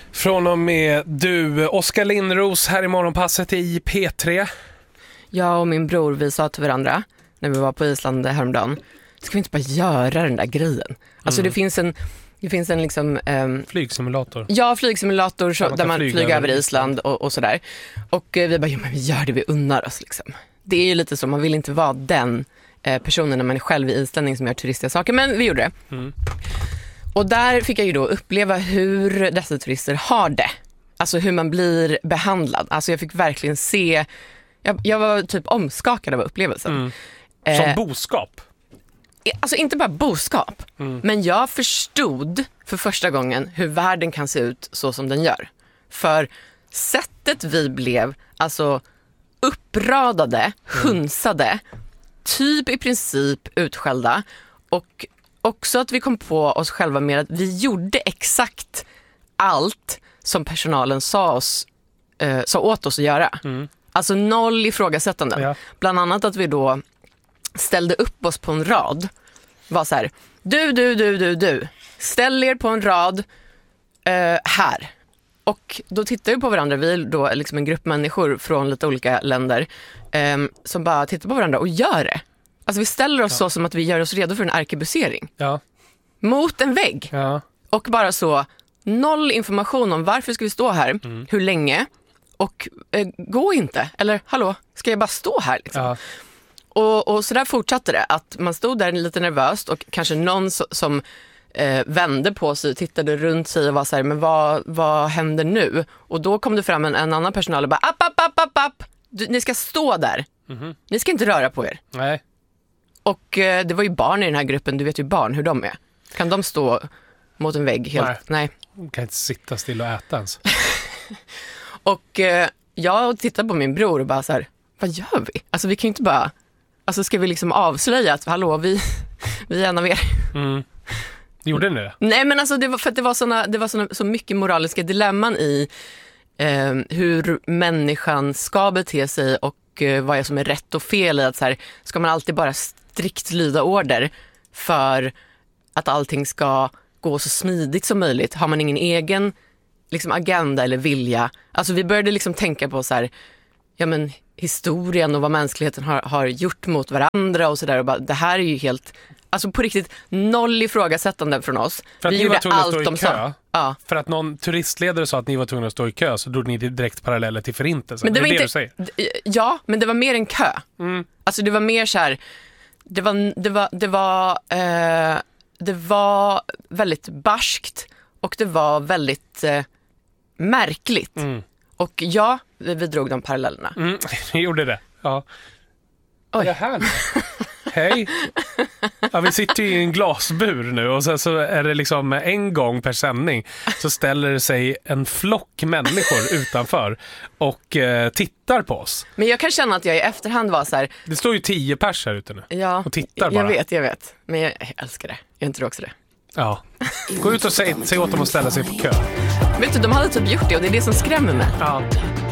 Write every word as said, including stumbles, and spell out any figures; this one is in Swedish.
Från och med du, Oskar Lindros här i Morgonpasset i P tre. Jag och min bror, vi sa till varandra när vi var på Island häromdagen, ska vi inte bara göra den där grejen? Alltså mm. det finns en det finns en liksom um, flygsimulator. Ja, flygsimulator så, där man, där man flyga flyger över Island och, och sådär. Och uh, vi bara, jo men vi gör det, vi unnar oss liksom. Det är ju lite så, man vill inte vara den eh, personen när man är själv i islänning som gör turistiga saker, men vi gjorde det. Mm. Och där fick jag ju då uppleva hur dessa turister har det. Alltså hur man blir behandlad. Alltså jag fick verkligen se, jag, jag var typ omskakad av upplevelsen. Mm. Som eh, boskap? Alltså inte bara boskap, mm. men jag förstod för första gången hur världen kan se ut så som den gör. För sättet vi blev, alltså uppradade, hunsade, typ i princip utskällda, och också att vi kom på oss själva med att vi gjorde exakt allt som personalen sa, oss, eh, sa åt oss att göra. Mm. Alltså noll ifrågasättanden. Ja. Bland annat att vi då ställde upp oss på en rad. Var så här, du, du, du, du, du. Ställ er på en rad eh, här. Och då tittar vi på varandra, vi är då liksom en grupp människor från lite olika länder eh, som bara tittar på varandra och gör det. Alltså vi ställer oss ja. så som att vi gör oss redo för en arkebusering. Ja. Mot en vägg. Ja. Och bara så, noll information om varför ska vi stå här, mm. hur länge, och eh, gå inte. Eller, hallå, ska jag bara stå här liksom? Ja. Och, och så där fortsatte det, att man stod där lite nervöst och kanske någon so- som eh, vände på sig, tittade runt sig och var så här, men vad, vad händer nu? Och då kom det fram en, en annan personal och bara, app, app, app, app, app. Du, ni ska stå där. Mm-hmm. Ni ska inte röra på er. Nej. Och eh, det var ju barn i den här gruppen, du vet ju barn hur de är. Kan de stå mot en vägg helt? Nej. Nej. De kan inte sitta still och äta ens. Och eh, jag tittade på min bror och bara så här, vad gör vi? Alltså vi kan ju inte bara, alltså ska vi liksom avslöja att hallå, vi, vi är en av er. Mm. Gjorde ni det? Nej, men alltså det var för att det var såna, det var såna, så mycket moraliska dilemman i eh, hur människan ska bete sig och eh, vad är som är rätt och fel i att så här, ska man alltid bara strikt lyda order för att allting ska gå så smidigt som möjligt? Har man ingen egen liksom agenda eller vilja? Alltså vi började liksom tänka på så här, ja men historien och vad mänskligheten har, har gjort mot varandra och sådär, och bara, det här är ju helt, alltså på riktigt noll ifrågasättande från oss. För att vi ni gjorde var tvungna allt att stå i de kö, sa. Ja. För att någon turistledare sa att ni var tvungna att stå i kö, så drog ni direkt paralleller till förintelsen. Men det, det var är inte, det du säger. Ja, men det var mer en kö. Mm. Alltså det var mer så här, det var, det var, det var, eh, det var väldigt barskt och det var väldigt eh, märkligt. Mm. Och ja, vi, vi drog de parallellerna. Mm, vi gjorde det, ja. Oj. Är det här nu? Hej. Ja, vi sitter ju i en glasbur nu och sen så är det liksom en gång per sändning så ställer sig en flock människor utanför och eh, tittar på oss. Men jag kan känna att jag i efterhand var så här. Det står ju tio pers här ute nu, ja, och tittar bara. Jag vet, jag vet. Men jag, jag älskar det. Jag är inte också det. Ja. Gå ut och säg, säg åt dem att ställa sig på kö. Vet du, de hade typ gjort det och det är det som skrämmer mig. Ja.